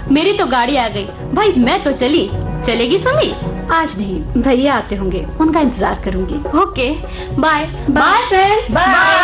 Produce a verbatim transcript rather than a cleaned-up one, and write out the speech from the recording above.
मेरी तो गाड़ी आ गई। भाई मैं तो चली। चलेगी सुमी? आज नहीं, भैया आते होंगे, उनका इंतजार करूंगी। Okay, bye bye friend. Bye.